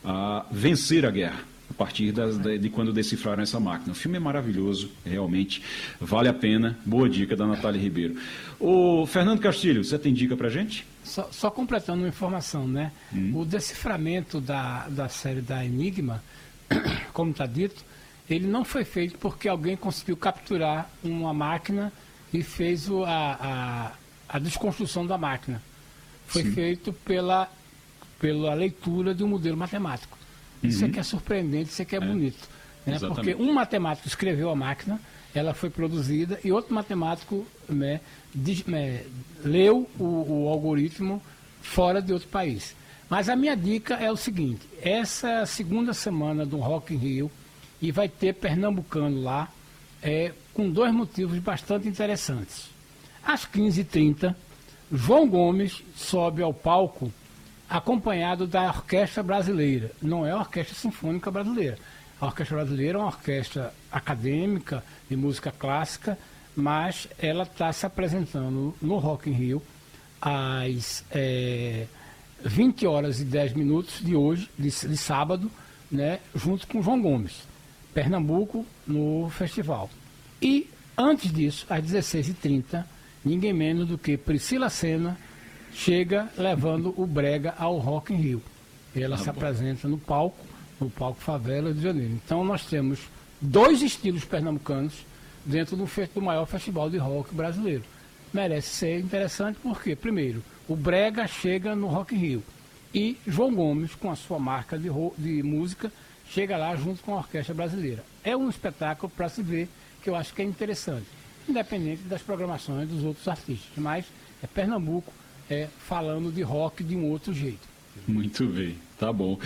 a vencer a guerra, a partir de quando decifraram essa máquina. O filme é maravilhoso, realmente, vale a pena. Boa dica da Natália Ribeiro. Ô, Fernando Castilho, você tem dica pra gente? Só completando uma informação, né? O deciframento da série da Enigma, como está dito, ele não foi feito porque alguém conseguiu capturar uma máquina e fez a desconstrução da máquina. Foi feito pela leitura de um modelo matemático. Isso é que é surpreendente, isso é que é bonito. Né? Porque um matemático escreveu a máquina, ela foi produzida, e outro matemático leu o algoritmo fora de outro país. Mas a minha dica é o seguinte: essa segunda semana do Rock in Rio, e vai ter pernambucano lá, com dois motivos bastante interessantes. Às 15h30, João Gomes sobe ao palco acompanhado da Orquestra Brasileira. Não é a Orquestra Sinfônica Brasileira. A Orquestra Brasileira é uma orquestra acadêmica de música clássica, mas ela está se apresentando no Rock in Rio às 20h10 de hoje, de sábado, né, junto com João Gomes, Pernambuco, no festival. E antes disso, às 16h30, ninguém menos do que Priscila Senna chega levando o brega ao Rock in Rio. Ela se apresenta no palco Favela de Janeiro. Então nós temos dois estilos pernambucanos dentro do maior festival de rock brasileiro. Merece ser interessante porque, primeiro, o brega chega no Rock in Rio e João Gomes, com a sua marca de música, chega lá junto com a Orquestra Brasileira. É um espetáculo para se ver, que eu acho que é interessante, independente das programações dos outros artistas, mas é Pernambuco falando de rock de um outro jeito. Muito bem, tá bom.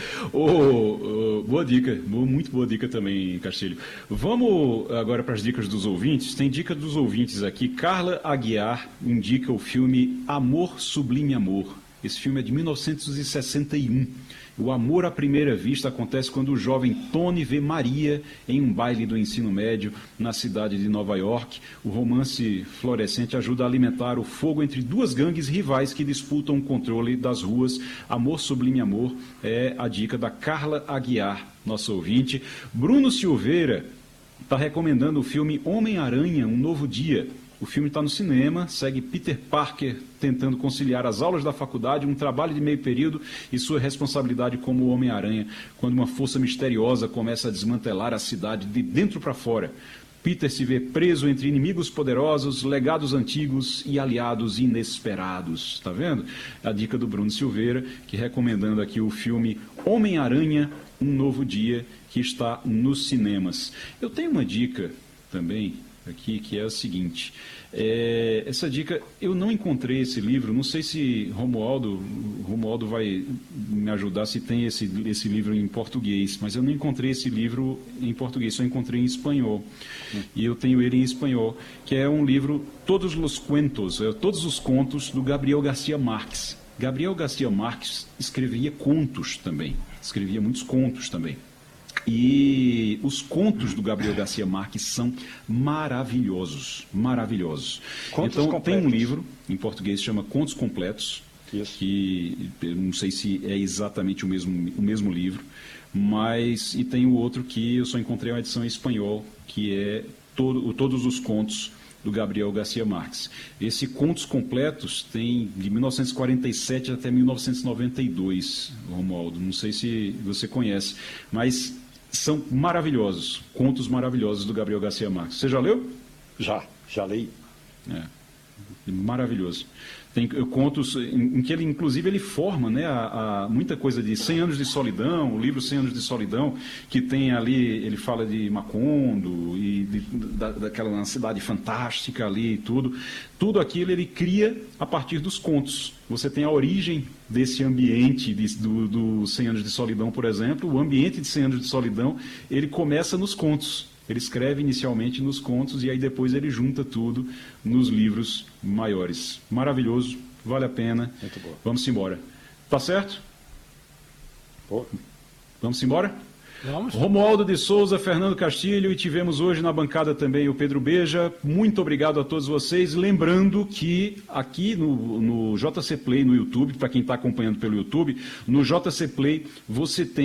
Boa dica, muito boa dica também, Castilho. Vamos agora para as dicas dos ouvintes. Tem dica dos ouvintes aqui. Carla Aguiar indica o filme Amor Sublime Amor. Esse filme é de 1961. O amor à primeira vista acontece quando o jovem Tony vê Maria em um baile do ensino médio na cidade de Nova York. O romance florescente ajuda a alimentar o fogo entre duas gangues rivais que disputam o controle das ruas. Amor Sublime Amor é a dica da Carla Aguiar, nossa ouvinte. Bruno Silveira está recomendando o filme Homem-Aranha, Um Novo Dia. O filme está no cinema, segue Peter Parker tentando conciliar as aulas da faculdade, um trabalho de meio período e sua responsabilidade como Homem-Aranha, quando uma força misteriosa começa a desmantelar a cidade de dentro para fora. Peter se vê preso entre inimigos poderosos, legados antigos e aliados inesperados. Está vendo? A dica do Bruno Silveira, que recomendando aqui o filme Homem-Aranha, Um Novo Dia, que está nos cinemas. Eu tenho uma dica também aqui, que é o seguinte, essa dica, eu não encontrei esse livro, não sei se Romualdo vai me ajudar se tem esse livro em português, mas eu não encontrei esse livro em português, só encontrei em espanhol, e eu tenho ele em espanhol, que é um livro, Todos os contos do Gabriel Garcia Marques. Gabriel Garcia Marques escrevia contos também, escrevia muitos contos também. E os contos do Gabriel Garcia Marques são maravilhosos, maravilhosos. Contos então, completos. Tem um livro, em português, chama Contos Completos, que eu não sei se é exatamente o mesmo livro, mas, e tem o outro que eu só encontrei uma edição em espanhol, que é Todos os Contos do Gabriel Garcia Marques. Esse Contos Completos tem de 1947 até 1992, Romualdo. Não sei se você conhece, mas são maravilhosos, contos maravilhosos do Gabriel Garcia Marques. Você já leu? Já li. Maravilhoso. Tem contos em que ele, inclusive, ele forma, né, muita coisa de 100 anos de solidão, o livro 100 anos de solidão, que tem ali, ele fala de Macondo e daquela cidade fantástica ali e tudo. Tudo aquilo ele cria a partir dos contos. Você tem a origem desse ambiente do 100 anos de solidão, por exemplo. O ambiente de 100 anos de solidão, ele começa nos contos. Ele escreve inicialmente nos contos e aí depois ele junta tudo nos livros maiores. Maravilhoso, vale a pena. Muito bom. Vamos embora. Tá certo? Vamos embora? Vamos. Romualdo de Souza, Fernando Castilho, e tivemos hoje na bancada também o Pedro Beja. Muito obrigado a todos vocês. Lembrando que aqui no JC Play no YouTube, para quem está acompanhando pelo YouTube, no JC Play você tem